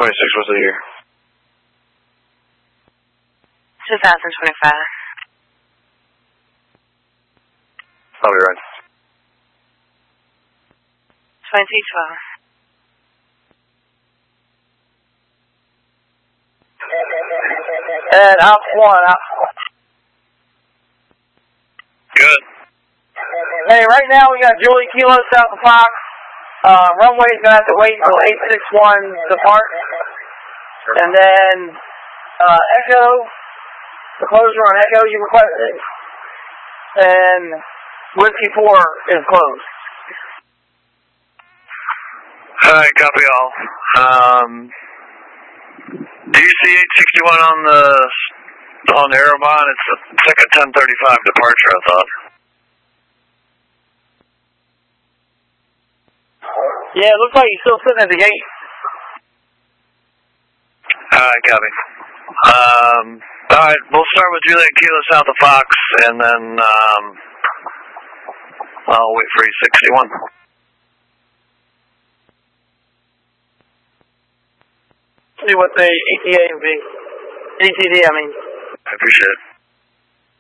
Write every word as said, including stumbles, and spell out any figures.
twenty-six, what's the year? two thousand twenty-five. I'll be right. twenty twelve. And out one, out. Good. Hey, right now we got Julie Kilo South of Fox. Uh, runway's gonna have to wait until eight six one depart. And then, uh, Echo, the closure on Echo you requested. And Whiskey four is closed. Alright, copy all. Um, do you see eight sixty-one on the, on the Aerobahn? It's, it's like a ten thirty-five departure, I thought. Yeah, it looks like he's still sitting at the gate. Alright, copy. Um, alright, we'll start with Juliet Kilo South of Fox, and then, um, I'll wait for eight sixty-one. See what the E T A would be. E T D, I mean. I appreciate it.